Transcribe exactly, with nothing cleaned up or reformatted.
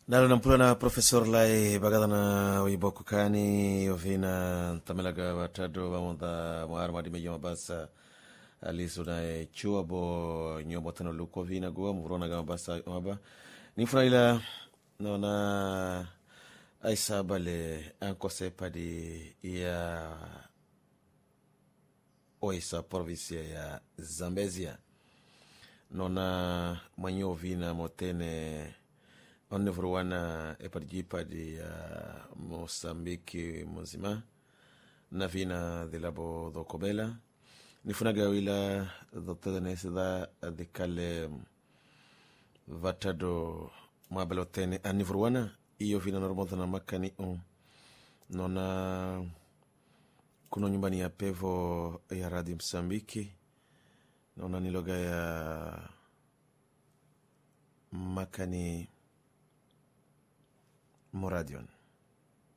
Nalo nampulana professor lai bagadana wiboku kani ovina tamelaga watado bamonda mwar madi mejo mabasa alisuna e chua bo nyobo tano luko vina go murona ga mabasa maba ni fraila nona aisa bale anko sepadi ya oisa provincia ya Zambezia nona manyo vina motene onne vuruwana eparjipa di uh, Mosambiki muzima na vina de labo do Kobela nifunaga wila dottada nesida adikale vatado mabelotene anni vuruwana iyo vina normodana makani um nona kuno nyumbani ya pevo ya radi Msambiki nona niloga ya makani Moradion.